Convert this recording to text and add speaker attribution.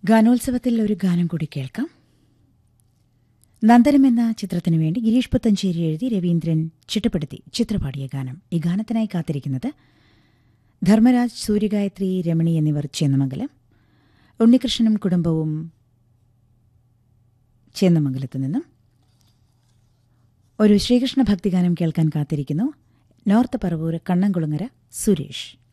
Speaker 1: ഗാനോത്സവത്തിൽ ഒരു ഗാനം കൂടി കേൾക്കാം. നന്ദനം എന്ന ചിത്രത്തിനു വേണ്ടി ഗിരീഷ് പുത്തഞ്ചേരി എഴുതി രവീന്ദ്രൻ ചിട്ടപ്പെടുത്തി ചിത്രപാടിയ ഗാനം. ഈ ഗാനത്തിനായി കാത്തിരിക്കുന്നത് ധർമ്മരാജ്, സൂര്യഗായത്രി, രമണി എന്നിവർ ചേന്നമംഗലം, ഉണ്ണികൃഷ്ണനും കുടുംബവും ചേന്നമംഗലത്തു നിന്നും. ഒരു ശ്രീകൃഷ്ണ ഭക്തിഗാനം കേൾക്കാൻ കാത്തിരിക്കുന്നു നോർത്ത് പറവൂർ കണ്ണംകുളങ്ങര സുരേഷ്.